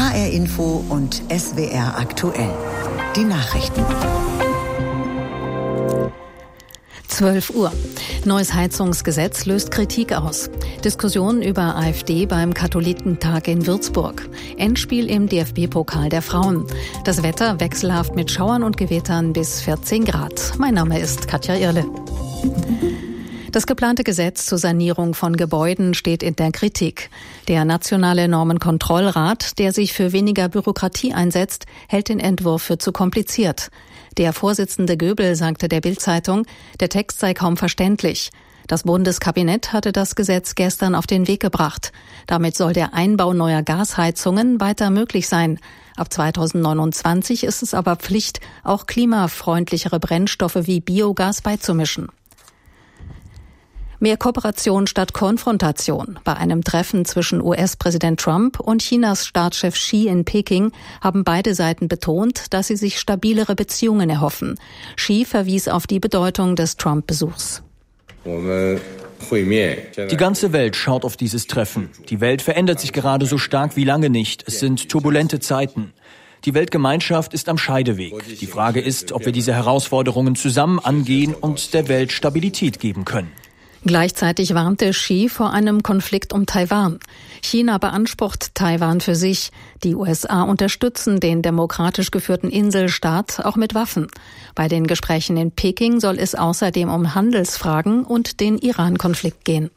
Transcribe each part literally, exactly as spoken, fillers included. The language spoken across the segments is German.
H R Info und S W R aktuell. Die Nachrichten. zwölf Uhr. Neues Heizungsgesetz löst Kritik aus. Diskussion über AfD beim Katholikentag in Würzburg. Endspiel im D F B-Pokal der Frauen. Das Wetter wechselhaft mit Schauern und Gewittern bis vierzehn Grad. Mein Name ist Katja Irle. Das geplante Gesetz zur Sanierung von Gebäuden steht in der Kritik. Der Nationale Normenkontrollrat, der sich für weniger Bürokratie einsetzt, hält den Entwurf für zu kompliziert. Der Vorsitzende Göbel sagte der Bild-Zeitung, der Text sei kaum verständlich. Das Bundeskabinett hatte das Gesetz gestern auf den Weg gebracht. Damit soll der Einbau neuer Gasheizungen weiter möglich sein. Ab zweitausendneunundzwanzig ist es aber Pflicht, auch klimafreundlichere Brennstoffe wie Biogas beizumischen. Mehr Kooperation statt Konfrontation. Bei einem Treffen zwischen U S-Präsident Trump und Chinas Staatschef Xi in Peking haben beide Seiten betont, dass sie sich stabilere Beziehungen erhoffen. Xi verwies auf die Bedeutung des Trump-Besuchs. Die ganze Welt schaut auf dieses Treffen. Die Welt verändert sich gerade so stark wie lange nicht. Es sind turbulente Zeiten. Die Weltgemeinschaft ist am Scheideweg. Die Frage ist, ob wir diese Herausforderungen zusammen angehen und der Welt Stabilität geben können. Gleichzeitig warnte Xi vor einem Konflikt um Taiwan. China beansprucht Taiwan für sich. Die U S A unterstützen den demokratisch geführten Inselstaat auch mit Waffen. Bei den Gesprächen in Peking soll es außerdem um Handelsfragen und den Iran-Konflikt gehen.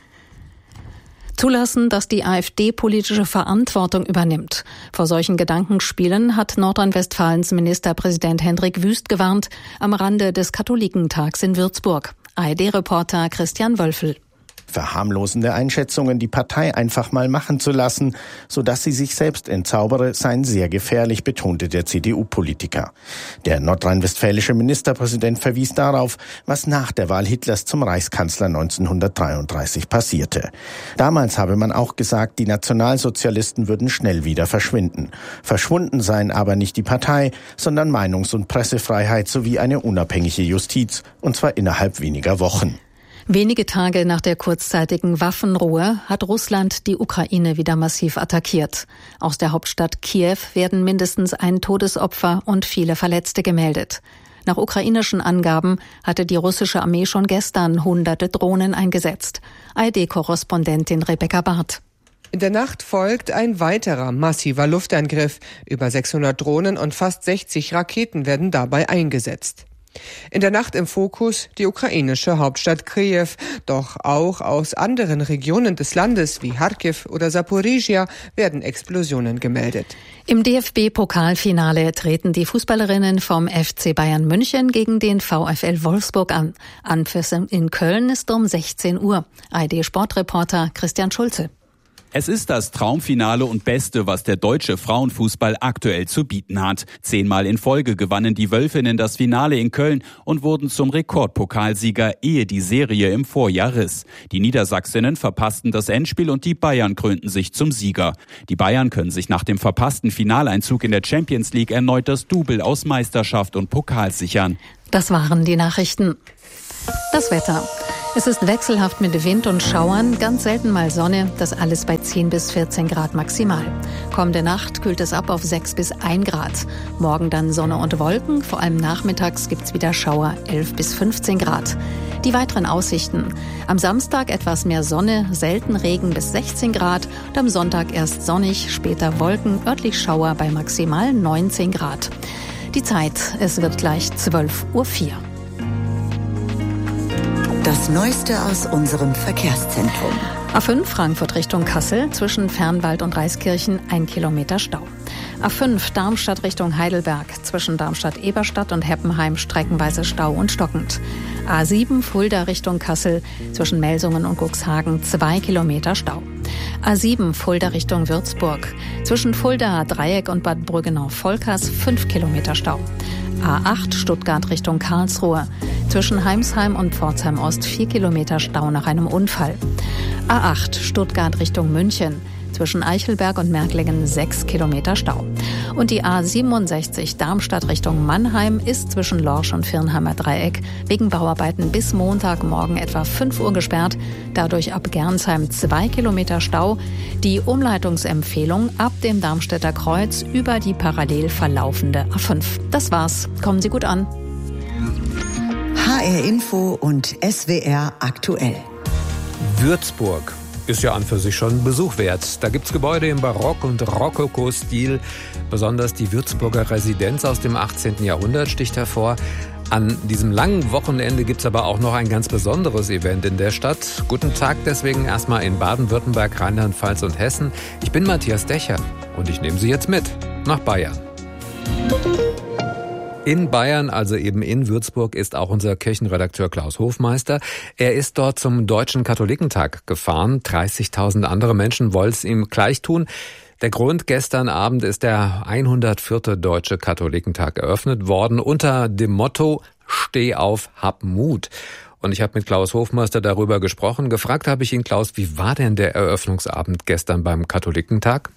Zulassen, dass die AfD politische Verantwortung übernimmt. Vor solchen Gedankenspielen hat Nordrhein-Westfalens Ministerpräsident Hendrik Wüst gewarnt am Rande des Katholikentags in Würzburg. A R D-Reporter Christian Wölfel. Verharmlosende Einschätzungen, die Partei einfach mal machen zu lassen, sodass sie sich selbst entzaubere, seien sehr gefährlich, betonte der C D U-Politiker. Der nordrhein-westfälische Ministerpräsident verwies darauf, was nach der Wahl Hitlers zum Reichskanzler neunzehnhundertdreiunddreißig passierte. Damals habe man auch gesagt, die Nationalsozialisten würden schnell wieder verschwinden. Verschwunden seien aber nicht die Partei, sondern Meinungs- und Pressefreiheit sowie eine unabhängige Justiz, und zwar innerhalb weniger Wochen. Wenige Tage nach der kurzzeitigen Waffenruhe hat Russland die Ukraine wieder massiv attackiert. Aus der Hauptstadt Kiew werden mindestens ein Todesopfer und viele Verletzte gemeldet. Nach ukrainischen Angaben hatte die russische Armee schon gestern hunderte Drohnen eingesetzt. A R D-Korrespondentin Rebecca Barth. In der Nacht folgt ein weiterer massiver Luftangriff. Über sechshundert Drohnen und fast sechzig Raketen werden dabei eingesetzt. In der Nacht im Fokus die ukrainische Hauptstadt Kiew, doch auch aus anderen Regionen des Landes wie Charkiw oder Saporizhia werden Explosionen gemeldet. Im D F B-Pokalfinale treten die Fußballerinnen vom F C Bayern München gegen den VfL Wolfsburg an. Anpfiff in Köln ist um sechzehn Uhr. A R D-Sportreporter Christian Schulze. Es ist das Traumfinale und Beste, was der deutsche Frauenfußball aktuell zu bieten hat. Zehnmal in Folge gewannen die Wölfinnen das Finale in Köln und wurden zum Rekordpokalsieger, ehe die Serie im Vorjahr riss. Die Niedersachsinnen verpassten das Endspiel und die Bayern krönten sich zum Sieger. Die Bayern können sich nach dem verpassten Finaleinzug in der Champions League erneut das Double aus Meisterschaft und Pokal sichern. Das waren die Nachrichten. Das Wetter. Es ist wechselhaft mit Wind und Schauern, ganz selten mal Sonne, das alles bei zehn bis vierzehn Grad maximal. Kommende Nacht kühlt es ab auf sechs bis ein Grad. Morgen dann Sonne und Wolken, vor allem nachmittags gibt's wieder Schauer, elf bis fünfzehn Grad. Die weiteren Aussichten. Am Samstag etwas mehr Sonne, selten Regen bis sechzehn Grad und am Sonntag erst sonnig, später Wolken, örtlich Schauer bei maximal neunzehn Grad. Die Zeit, es wird gleich zwölf Uhr vier. Das Neueste aus unserem Verkehrszentrum. A fünf Frankfurt Richtung Kassel, zwischen Fernwald und Reiskirchen ein Kilometer Stau. A fünf Darmstadt Richtung Heidelberg, zwischen Darmstadt-Eberstadt und Heppenheim streckenweise Stau und stockend. A sieben Fulda Richtung Kassel, zwischen Melsungen und Cuxhagen zwei Kilometer Stau. A sieben Fulda Richtung Würzburg, zwischen Fulda Dreieck und Bad Brüggenau-Volkers fünf Kilometer Stau. A acht Stuttgart Richtung Karlsruhe, zwischen Heimsheim und Pforzheim Ost vier Kilometer Stau nach einem Unfall. A acht Stuttgart Richtung München, zwischen Eichelberg und Märklingen sechs Kilometer Stau. Und die A siebenundsechzig Darmstadt Richtung Mannheim ist zwischen Lorsch und Virnheimer Dreieck wegen Bauarbeiten bis Montagmorgen etwa fünf Uhr gesperrt. Dadurch ab Gernsheim zwei Kilometer Stau. Die Umleitungsempfehlung ab dem Darmstädter Kreuz über die parallel verlaufende A fünf. Das war's. Kommen Sie gut an. H R Info und S W R aktuell. Würzburg ist ja an für sich schon Besuch wert. Da gibt's Gebäude im Barock- und Rokoko-Stil. Besonders die Würzburger Residenz aus dem achtzehnten Jahrhundert sticht hervor. An diesem langen Wochenende gibt's aber auch noch ein ganz besonderes Event in der Stadt. Guten Tag deswegen erstmal in Baden-Württemberg, Rheinland-Pfalz und Hessen. Ich bin Matthias Decher und ich nehme Sie jetzt mit nach Bayern. In Bayern, also eben in Würzburg, ist auch unser Kirchenredakteur Klaus Hofmeister. Er ist dort zum Deutschen Katholikentag gefahren. dreißigtausend andere Menschen wollen es ihm gleich tun. Der Grund: gestern Abend ist der hundertvierte Deutsche Katholikentag eröffnet worden unter dem Motto Steh auf, hab Mut. Und ich habe mit Klaus Hofmeister darüber gesprochen. Gefragt habe ich ihn, Klaus, wie war denn der Eröffnungsabend gestern beim Katholikentag?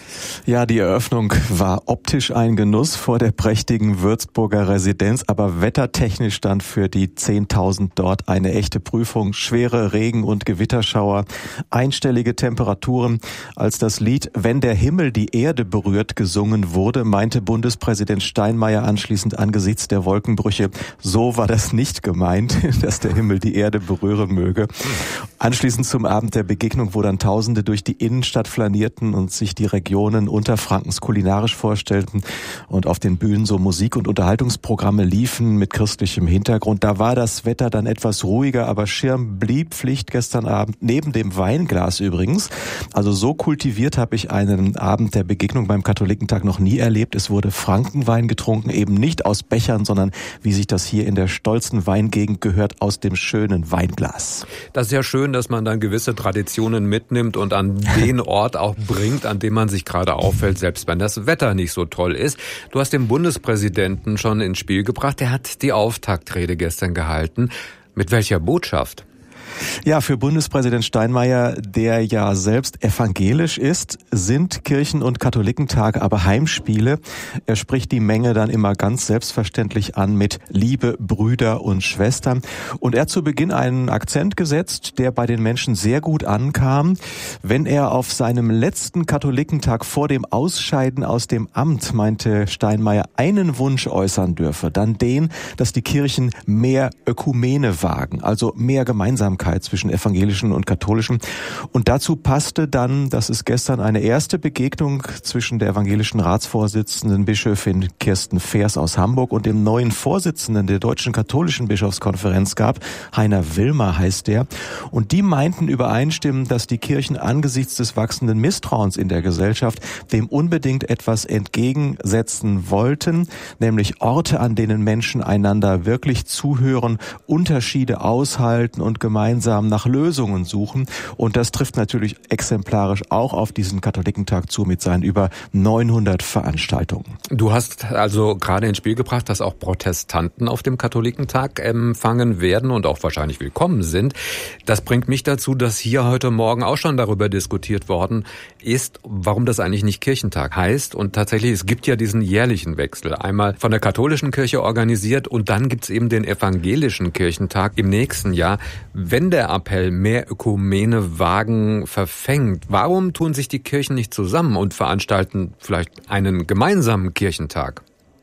Ja, die Eröffnung war optisch ein Genuss vor der prächtigen Würzburger Residenz, aber wettertechnisch dann für die zehntausend dort eine echte Prüfung. Schwere Regen- und Gewitterschauer, einstellige Temperaturen. Als das Lied »Wenn der Himmel die Erde berührt« gesungen wurde, meinte Bundespräsident Steinmeier anschließend angesichts der Wolkenbrüche, so war das nicht gemeint, dass der Himmel die Erde berühren möge. Anschließend zum Abend der Begegnung, wo dann Tausende durch die Innenstadt flanierten und sich die Regionen Unterfrankens kulinarisch vorstellten und auf den Bühnen so Musik- und Unterhaltungsprogramme liefen mit christlichem Hintergrund. Da war das Wetter dann etwas ruhiger, aber Schirm blieb Pflicht gestern Abend, neben dem Weinglas übrigens. Also so kultiviert habe ich einen Abend der Begegnung beim Katholikentag noch nie erlebt. Es wurde Frankenwein getrunken, eben nicht aus Bechern, sondern wie sich das hier in der stolzen Weingegend gehört, aus dem schönen Weinglas. Das ist ja schön, dass man dann gewisse Traditionen mitnimmt und an den Ort auch bringt, an dem man sich gerade auffällt, selbst wenn das Wetter nicht so toll ist. Du hast den Bundespräsidenten schon ins Spiel gebracht. Der hat die Auftaktrede gestern gehalten. Mit welcher Botschaft? Ja, für Bundespräsident Steinmeier, der ja selbst evangelisch ist, sind Kirchen- und Katholikentage aber Heimspiele. Er spricht die Menge dann immer ganz selbstverständlich an mit Liebe, Brüder und Schwestern. Und er hat zu Beginn einen Akzent gesetzt, der bei den Menschen sehr gut ankam. Wenn er auf seinem letzten Katholikentag vor dem Ausscheiden aus dem Amt, meinte Steinmeier, einen Wunsch äußern dürfe, dann den, dass die Kirchen mehr Ökumene wagen, also mehr Gemeinsamkeit zwischen Evangelischen und Katholischen. Und dazu passte dann, dass es gestern eine erste Begegnung zwischen der evangelischen Ratsvorsitzenden Bischöfin Kirsten Feers aus Hamburg und dem neuen Vorsitzenden der Deutschen Katholischen Bischofskonferenz gab. Heiner Wilmer heißt der. Und die meinten übereinstimmend, dass die Kirchen angesichts des wachsenden Misstrauens in der Gesellschaft dem unbedingt etwas entgegensetzen wollten, nämlich Orte, an denen Menschen einander wirklich zuhören, Unterschiede aushalten und gemeinsam nach Lösungen suchen. Und das trifft natürlich exemplarisch auch auf diesen Katholikentag zu mit seinen über neunhundert Veranstaltungen. Du hast also gerade ins Spiel gebracht, dass auch Protestanten auf dem Katholikentag empfangen werden und auch wahrscheinlich willkommen sind. Das bringt mich dazu, dass hier heute Morgen auch schon darüber diskutiert worden ist, warum das eigentlich nicht Kirchentag heißt. Und tatsächlich, es gibt ja diesen jährlichen Wechsel. Einmal von der katholischen Kirche organisiert und dann gibt's eben den evangelischen Kirchentag im nächsten Jahr. Wenn der Appell mehr Ökumene wagen verfängt, warum tun sich die Kirchen nicht zusammen und veranstalten vielleicht einen gemeinsamen Kirchentag?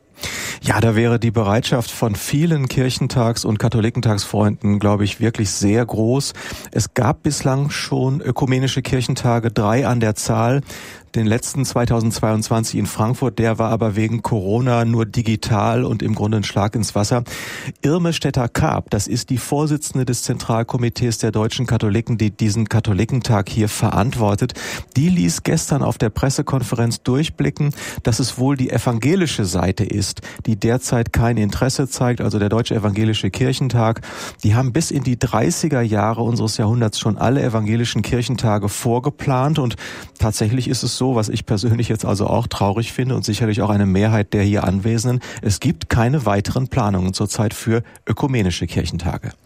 Ja, da wäre die Bereitschaft von vielen Kirchentags- und Katholikentagsfreunden, glaube ich, wirklich sehr groß. Es gab bislang schon ökumenische Kirchentage, drei an der Zahl. Den letzten zweitausendzweiundzwanzig in Frankfurt, der war aber wegen Corona nur digital und im Grunde ein Schlag ins Wasser. Irme Stetter-Karp, das ist die Vorsitzende des Zentralkomitees der deutschen Katholiken, die diesen Katholikentag hier verantwortet. Die ließ gestern auf der Pressekonferenz durchblicken, dass es wohl die evangelische Seite ist, die derzeit kein Interesse zeigt, also der Deutsche Evangelische Kirchentag. Die haben bis in die dreißiger Jahre unseres Jahrhunderts schon alle evangelischen Kirchentage vorgeplant und tatsächlich ist es so, was ich persönlich jetzt also auch traurig finde und sicherlich auch eine Mehrheit der hier Anwesenden, es gibt keine weiteren Planungen zurzeit für ökumenische Kirchentage.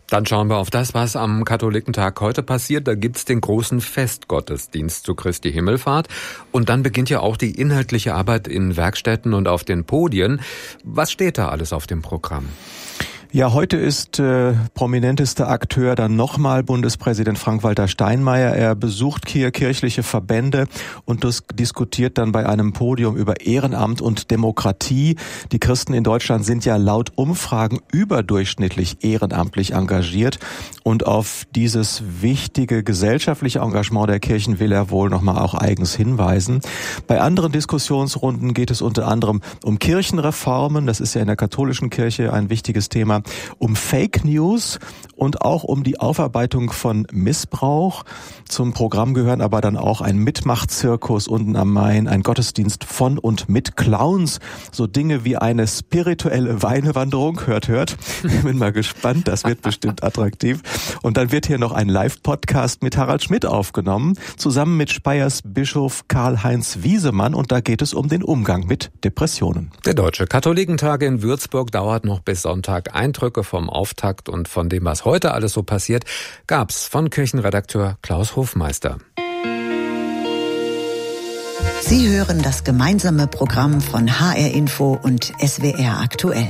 Dann schauen wir auf das, was am Katholikentag heute passiert. Da gibt's den großen Festgottesdienst zu Christi Himmelfahrt. Und dann beginnt ja auch die inhaltliche Arbeit in Werkstätten und auf den Podien. Was steht da alles auf dem Programm? Ja, heute ist äh, prominentester Akteur dann nochmal Bundespräsident Frank-Walter Steinmeier. Er besucht hier kirchliche Verbände und das diskutiert dann bei einem Podium über Ehrenamt und Demokratie. Die Christen in Deutschland sind ja laut Umfragen überdurchschnittlich ehrenamtlich engagiert. Und auf dieses wichtige gesellschaftliche Engagement der Kirchen will er wohl nochmal auch eigens hinweisen. Bei anderen Diskussionsrunden geht es unter anderem um Kirchenreformen. Das ist ja in der katholischen Kirche ein wichtiges Thema. Um Fake News und auch um die Aufarbeitung von Missbrauch. Zum Programm gehören aber dann auch ein Mitmachzirkus unten am Main, ein Gottesdienst von und mit Clowns, so Dinge wie eine spirituelle Weinewanderung. Hört, hört. Ich bin mal gespannt, das wird bestimmt attraktiv. Und dann wird hier noch ein Live-Podcast mit Harald Schmidt aufgenommen, zusammen mit Speyers Bischof Karl-Heinz Wiesemann. Und da geht es um den Umgang mit Depressionen. Der Deutsche Katholikentag in Würzburg dauert noch bis Sonntag. Eindrücke vom Auftakt und von dem, was heute alles so passiert, gab's von Kirchenredakteur Klaus Hofmeister. Sie hören das gemeinsame Programm von H R Info und S W R aktuell.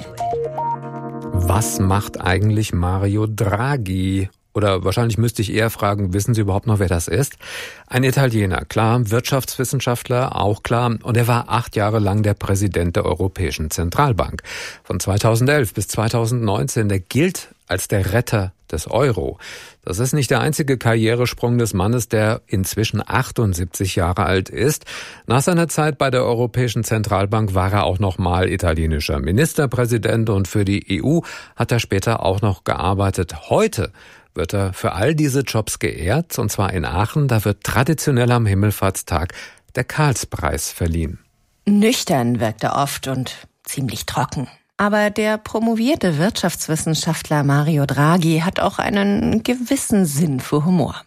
Was macht eigentlich Mario Draghi? Oder wahrscheinlich müsste ich eher fragen, wissen Sie überhaupt noch, wer das ist? Ein Italiener, klar, Wirtschaftswissenschaftler, auch klar. Und er war acht Jahre lang der Präsident der Europäischen Zentralbank. Von zweitausendelf bis zweitausendneunzehn. Der gilt als der Retter des Euro. Das ist nicht der einzige Karrieresprung des Mannes, der inzwischen achtundsiebzig Jahre alt ist. Nach seiner Zeit bei der Europäischen Zentralbank war er auch noch mal italienischer Ministerpräsident und für die E U hat er später auch noch gearbeitet. Heute wird er für all diese Jobs geehrt, und zwar in Aachen. Da wird traditionell am Himmelfahrtstag der Karlspreis verliehen. Nüchtern wirkt er oft und ziemlich trocken. Aber der promovierte Wirtschaftswissenschaftler Mario Draghi hat auch einen gewissen Sinn für Humor.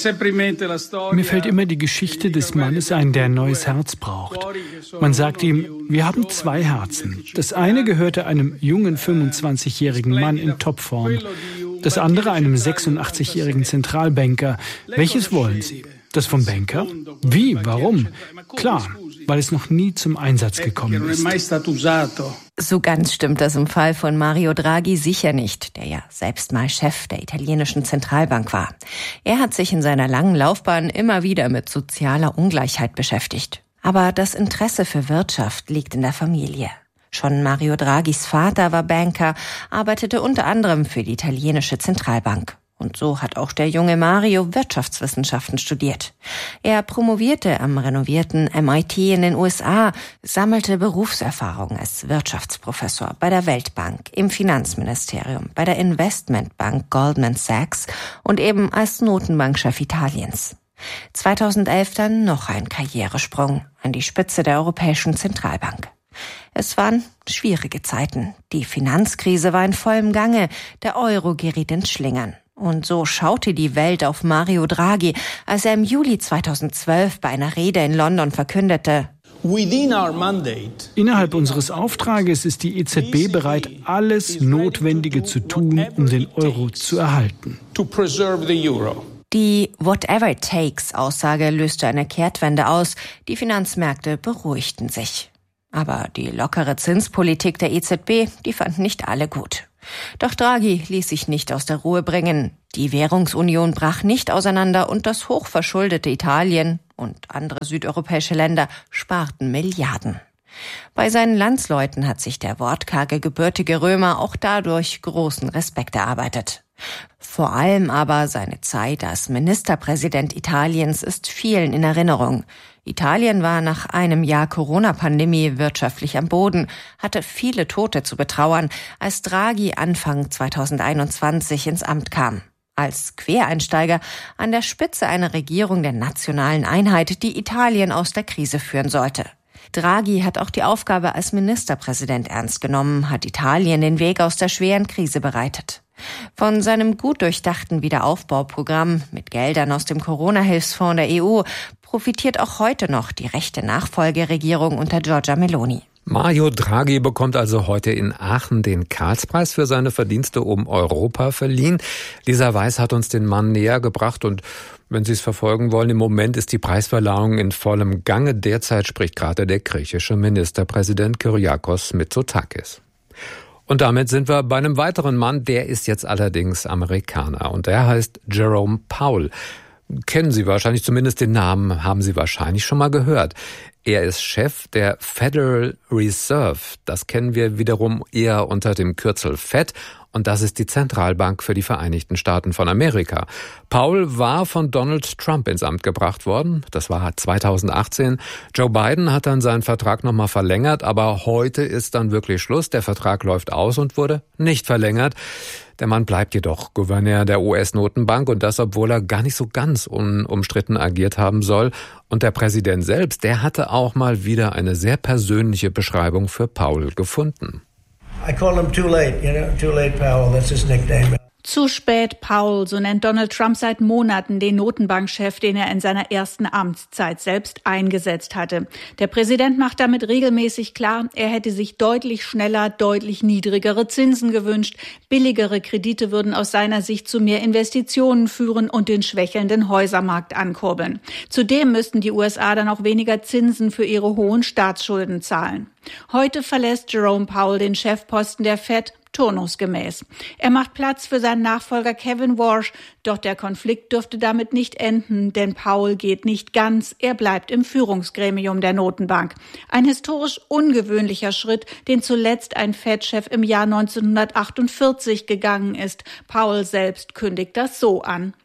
Mir fällt immer die Geschichte des Mannes ein, der ein neues Herz braucht. Man sagt ihm, wir haben zwei Herzen. Das eine gehörte einem jungen fünfundzwanzigjährigen Mann in Topform. Das andere einem sechsundachtzigjährigen Zentralbanker. Welches wollen Sie? Das vom Banker? Wie? Warum? Klar, weil es noch nie zum Einsatz gekommen ist. So ganz stimmt das im Fall von Mario Draghi sicher nicht, der ja selbst mal Chef der italienischen Zentralbank war. Er hat sich in seiner langen Laufbahn immer wieder mit sozialer Ungleichheit beschäftigt. Aber das Interesse für Wirtschaft liegt in der Familie. Schon Mario Draghis Vater war Banker, arbeitete unter anderem für die italienische Zentralbank. Und so hat auch der junge Mario Wirtschaftswissenschaften studiert. Er promovierte am renovierten M I T in den U S A, sammelte Berufserfahrung als Wirtschaftsprofessor bei der Weltbank, im Finanzministerium, bei der Investmentbank Goldman Sachs und eben als Notenbankchef Italiens. zweitausendelf dann noch ein Karrieresprung an die Spitze der Europäischen Zentralbank. Es waren schwierige Zeiten. Die Finanzkrise war in vollem Gange, der Euro geriet ins Schlingern. Und so schaute die Welt auf Mario Draghi, als er im Juli zweitausendzwölf bei einer Rede in London verkündete: Innerhalb unseres Auftrages ist die E Z B bereit, alles Notwendige zu tun, um den Euro zu erhalten. Die Whatever-it-takes-Aussage löste eine Kehrtwende aus. Die Finanzmärkte beruhigten sich. Aber die lockere Zinspolitik der E Z B, die fanden nicht alle gut. Doch Draghi ließ sich nicht aus der Ruhe bringen. Die Währungsunion brach nicht auseinander und das hochverschuldete Italien und andere südeuropäische Länder sparten Milliarden. Bei seinen Landsleuten hat sich der wortkarge gebürtige Römer auch dadurch großen Respekt erarbeitet. Vor allem aber seine Zeit als Ministerpräsident Italiens ist vielen in Erinnerung. Italien war nach einem Jahr Corona-Pandemie wirtschaftlich am Boden, hatte viele Tote zu betrauern, als Draghi Anfang zweitausendeinundzwanzig ins Amt kam. Als Quereinsteiger an der Spitze einer Regierung der nationalen Einheit, die Italien aus der Krise führen sollte. Draghi hat auch die Aufgabe als Ministerpräsident ernst genommen, hat Italien den Weg aus der schweren Krise bereitet. Von seinem gut durchdachten Wiederaufbauprogramm mit Geldern aus dem Corona-Hilfsfonds der E U profitiert auch heute noch die rechte Nachfolgeregierung unter Giorgia Meloni. Mario Draghi bekommt also heute in Aachen den Karlspreis für seine Verdienste um Europa verliehen. Lisa Weiß hat uns den Mann näher gebracht und wenn Sie es verfolgen wollen, im Moment ist die Preisverleihung in vollem Gange. Derzeit spricht gerade der griechische Ministerpräsident Kyriakos Mitsotakis. Und damit sind wir bei einem weiteren Mann, der ist jetzt allerdings Amerikaner und der heißt Jerome Powell. Kennen Sie wahrscheinlich, zumindest den Namen haben Sie wahrscheinlich schon mal gehört. Er ist Chef der Federal Reserve. Das kennen wir wiederum eher unter dem Kürzel Fed. Und das ist die Zentralbank für die Vereinigten Staaten von Amerika. Powell war von Donald Trump ins Amt gebracht worden. Das war zweitausendachtzehn. Joe Biden hat dann seinen Vertrag nochmal verlängert. Aber heute ist dann wirklich Schluss. Der Vertrag läuft aus und wurde nicht verlängert. Der Mann bleibt jedoch Gouverneur der U S-Notenbank und das, obwohl er gar nicht so ganz unumstritten agiert haben soll. Und der Präsident selbst, der hatte auch mal wieder eine sehr persönliche Beschreibung für Powell gefunden. I call him too late, you know, too late Powell, that's his nickname. Zu spät, Powell, so nennt Donald Trump seit Monaten den Notenbankchef, den er in seiner ersten Amtszeit selbst eingesetzt hatte. Der Präsident macht damit regelmäßig klar, er hätte sich deutlich schneller, deutlich niedrigere Zinsen gewünscht. Billigere Kredite würden aus seiner Sicht zu mehr Investitionen führen und den schwächelnden Häusermarkt ankurbeln. Zudem müssten die U S A dann auch weniger Zinsen für ihre hohen Staatsschulden zahlen. Heute verlässt Jerome Powell den Chefposten der Fed turnusgemäß. Er macht Platz für seinen Nachfolger Kevin Warsh, doch der Konflikt dürfte damit nicht enden, denn Powell geht nicht ganz, er bleibt im Führungsgremium der Notenbank. Ein historisch ungewöhnlicher Schritt, den zuletzt ein Fed-Chef im Jahr neunzehnhundertachtundvierzig gegangen ist. Powell selbst kündigt das so an.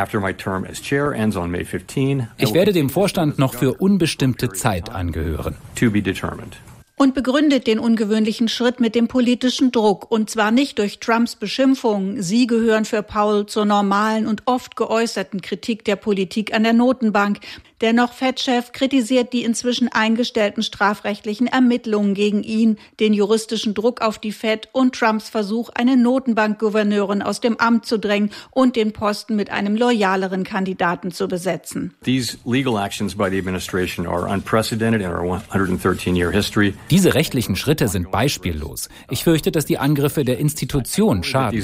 Ich werde dem Vorstand noch für unbestimmte Zeit angehören. Und begründet den ungewöhnlichen Schritt mit dem politischen Druck. Und zwar nicht durch Trumps Beschimpfungen. Sie gehören für Powell zur normalen und oft geäußerten Kritik der Politik an der Notenbank. Der noch Fed-Chef kritisiert die inzwischen eingestellten strafrechtlichen Ermittlungen gegen ihn, den juristischen Druck auf die Fed und Trumps Versuch, eine Notenbankgouverneurin aus dem Amt zu drängen und den Posten mit einem loyaleren Kandidaten zu besetzen. These legal actions by the administration are unprecedented in our one hundred thirteen year history. Diese rechtlichen Schritte sind beispiellos. Ich fürchte, dass die Angriffe der Institution schaden.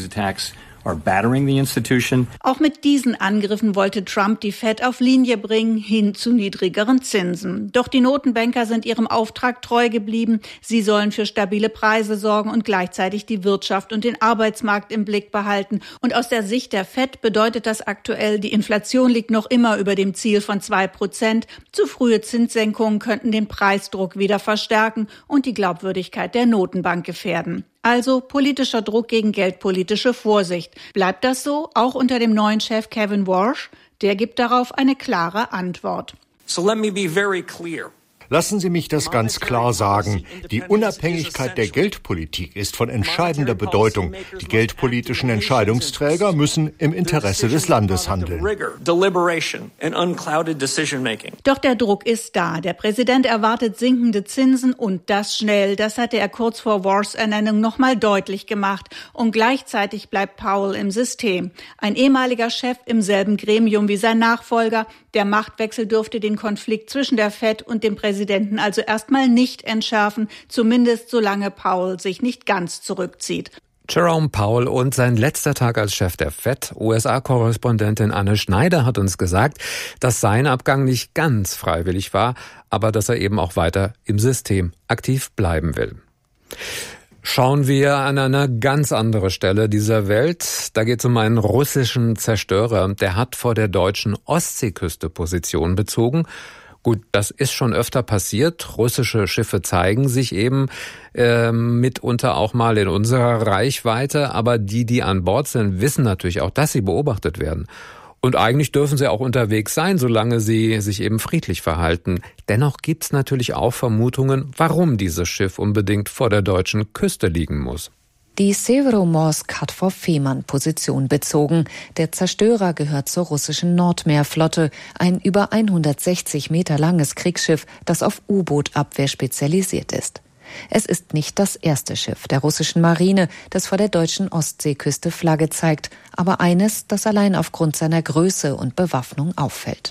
Auch mit diesen Angriffen wollte Trump die Fed auf Linie bringen, hin zu niedrigeren Zinsen. Doch die Notenbanker sind ihrem Auftrag treu geblieben. Sie sollen für stabile Preise sorgen und gleichzeitig die Wirtschaft und den Arbeitsmarkt im Blick behalten. Und aus der Sicht der Fed bedeutet das aktuell, die Inflation liegt noch immer über dem Ziel von zwei Prozent. Zu frühe Zinssenkungen könnten den Preisdruck wieder verstärken und die Glaubwürdigkeit der Notenbank gefährden. Also politischer Druck gegen geldpolitische Vorsicht. Bleibt das so, auch unter dem neuen Chef Kevin Warsh? Der gibt darauf eine klare Antwort. So let me be very clear. Lassen Sie mich das ganz klar sagen. Die Unabhängigkeit der Geldpolitik ist von entscheidender Bedeutung. Die geldpolitischen Entscheidungsträger müssen im Interesse des Landes handeln. Doch der Druck ist da. Der Präsident erwartet sinkende Zinsen und das schnell. Das hatte er kurz vor Warshs Ernennung nochmal deutlich gemacht. Und gleichzeitig bleibt Powell im System. Ein ehemaliger Chef im selben Gremium wie sein Nachfolger. Der Machtwechsel dürfte den Konflikt zwischen der Fed und dem Präsidenten also erstmal nicht entschärfen, zumindest solange Powell sich nicht ganz zurückzieht. Jerome Powell und sein letzter Tag als Chef der Fed. U S A-Korrespondentin Anne Schneider hat uns gesagt, dass sein Abgang nicht ganz freiwillig war, aber dass er eben auch weiter im System aktiv bleiben will. Schauen wir an eine ganz andere Stelle dieser Welt. Da geht es um einen russischen Zerstörer. Der hat vor der deutschen Ostseeküste Position bezogen. Gut, das ist schon öfter passiert. Russische Schiffe zeigen sich eben äh, mitunter auch mal in unserer Reichweite. Aber die, die an Bord sind, wissen natürlich auch, dass sie beobachtet werden. Und eigentlich dürfen sie auch unterwegs sein, solange sie sich eben friedlich verhalten. Dennoch gibt's natürlich auch Vermutungen, warum dieses Schiff unbedingt vor der deutschen Küste liegen muss. Die Severomorsk hat vor Fehmarn Position bezogen. Der Zerstörer gehört zur russischen Nordmeerflotte, ein über hundertsechzig Meter langes Kriegsschiff, das auf U-Boot-Abwehr spezialisiert ist. Es ist nicht das erste Schiff der russischen Marine, das vor der deutschen Ostseeküste Flagge zeigt, aber eines, das allein aufgrund seiner Größe und Bewaffnung auffällt.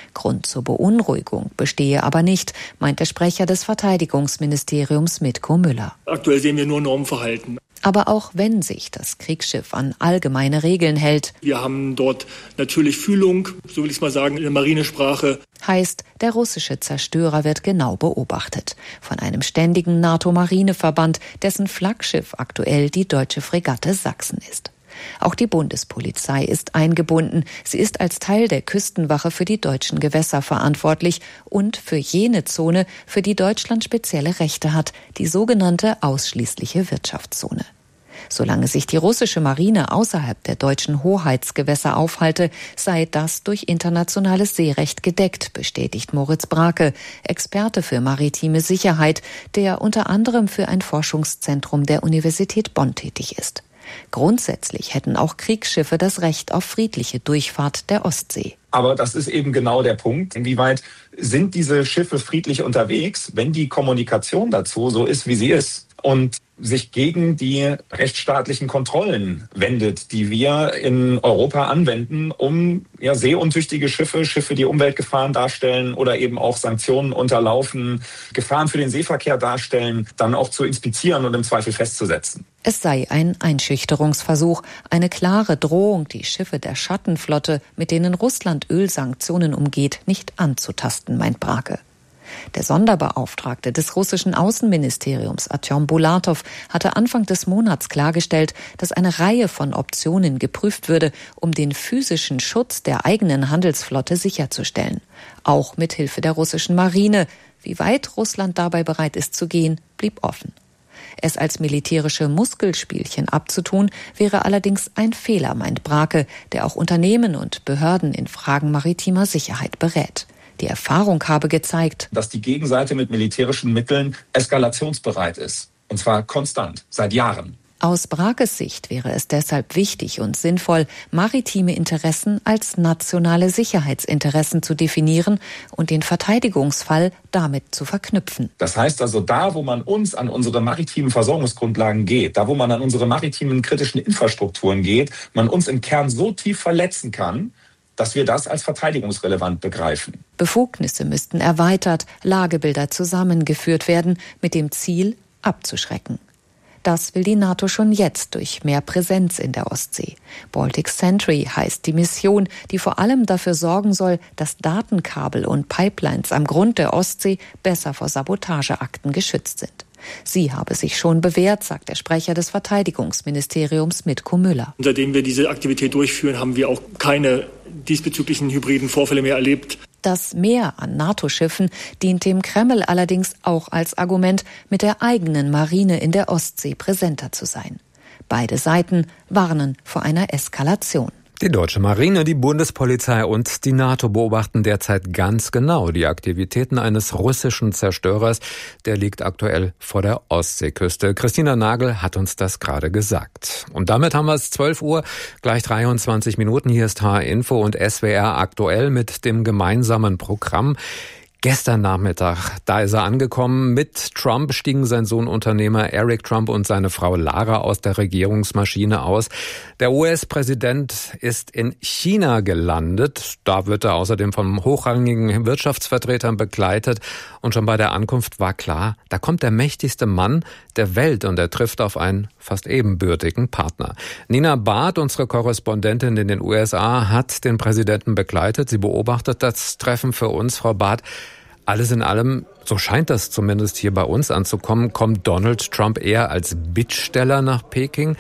Grund zur Beunruhigung bestehe aber nicht, meint der Sprecher des Verteidigungsministeriums Mitko Müller. Aktuell sehen wir nur Normverhalten. Aber auch wenn sich das Kriegsschiff an allgemeine Regeln hält. Wir haben dort natürlich Fühlung, so will ich es mal sagen, in der Marinesprache. Heißt, der russische Zerstörer wird genau beobachtet. Von einem ständigen NATO-Marineverband, dessen Flaggschiff aktuell die deutsche Fregatte Sachsen ist. Auch die Bundespolizei ist eingebunden. Sie ist als Teil der Küstenwache für die deutschen Gewässer verantwortlich und für jene Zone, für die Deutschland spezielle Rechte hat, die sogenannte ausschließliche Wirtschaftszone. Solange sich die russische Marine außerhalb der deutschen Hoheitsgewässer aufhalte, sei das durch internationales Seerecht gedeckt, bestätigt Moritz Brake, Experte für maritime Sicherheit, der unter anderem für ein Forschungszentrum der Universität Bonn tätig ist. Grundsätzlich hätten auch Kriegsschiffe das Recht auf friedliche Durchfahrt der Ostsee. Aber das ist eben genau der Punkt. Inwieweit sind diese Schiffe friedlich unterwegs, wenn die Kommunikation dazu so ist, wie sie ist und sich gegen die rechtsstaatlichen Kontrollen wendet, die wir in Europa anwenden, um ja, seeuntüchtige Schiffe, Schiffe, die Umweltgefahren darstellen oder eben auch Sanktionen unterlaufen, Gefahren für den Seeverkehr darstellen, dann auch zu inspizieren und im Zweifel festzusetzen. Es sei ein Einschüchterungsversuch, eine klare Drohung, die Schiffe der Schattenflotte, mit denen Russland Ölsanktionen umgeht, nicht anzutasten, meint Brake. Der Sonderbeauftragte des russischen Außenministeriums, Artyom Bulatow, hatte Anfang des Monats klargestellt, dass eine Reihe von Optionen geprüft würde, um den physischen Schutz der eigenen Handelsflotte sicherzustellen. Auch mit Hilfe der russischen Marine. Wie weit Russland dabei bereit ist zu gehen, blieb offen. Es als militärische Muskelspielchen abzutun, wäre allerdings ein Fehler, meint Brake, der auch Unternehmen und Behörden in Fragen maritimer Sicherheit berät. Die Erfahrung habe gezeigt, dass die Gegenseite mit militärischen Mitteln eskalationsbereit ist. Und zwar konstant, seit Jahren. Aus Brakes Sicht wäre es deshalb wichtig und sinnvoll, maritime Interessen als nationale Sicherheitsinteressen zu definieren und den Verteidigungsfall damit zu verknüpfen. Das heißt also, da wo man uns an unsere maritimen Versorgungsgrundlagen geht, da wo man an unsere maritimen kritischen Infrastrukturen geht, man uns im Kern so tief verletzen kann, dass wir das als verteidigungsrelevant begreifen. Befugnisse müssten erweitert, Lagebilder zusammengeführt werden, mit dem Ziel, abzuschrecken. Das will die NATO schon jetzt durch mehr Präsenz in der Ostsee. Baltic Sentry heißt die Mission, die vor allem dafür sorgen soll, dass Datenkabel und Pipelines am Grund der Ostsee besser vor Sabotageakten geschützt sind. Sie habe sich schon bewährt, sagt der Sprecher des Verteidigungsministeriums Mitko Müller. Seitdem wir diese Aktivität durchführen, haben wir auch keine diesbezüglichen hybriden Vorfälle mehr erlebt. Das Mehr an NATO-Schiffen dient dem Kreml allerdings auch als Argument, mit der eigenen Marine in der Ostsee präsenter zu sein. Beide Seiten warnen vor einer Eskalation. Die deutsche Marine, die Bundespolizei und die NATO beobachten derzeit ganz genau die Aktivitäten eines russischen Zerstörers. Der liegt aktuell vor der Ostseeküste. Christina Nagel hat uns das gerade gesagt. Und damit haben wir es zwölf Uhr, gleich dreiundzwanzig Minuten. Hier ist H R Info und S W R aktuell mit dem gemeinsamen Programm. Gestern Nachmittag, da ist er angekommen. Mit Trump stiegen sein Sohn Unternehmer Eric Trump und seine Frau Lara aus der Regierungsmaschine aus. Der U S-Präsident ist in China gelandet. Da wird er außerdem von hochrangigen Wirtschaftsvertretern begleitet. Und schon bei der Ankunft war klar, da kommt der mächtigste Mann der Welt und er trifft auf einen fast ebenbürtigen Partner. Nina Barth, unsere Korrespondentin in den U S A, hat den Präsidenten begleitet. Sie beobachtet das Treffen für uns. Frau Barth, alles in allem, so scheint das zumindest hier bei uns anzukommen, kommt Donald Trump eher als Bittsteller nach Peking.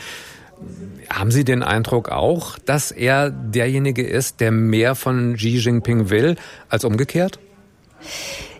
Haben Sie den Eindruck auch, dass er derjenige ist, der mehr von Xi Jinping will, als umgekehrt?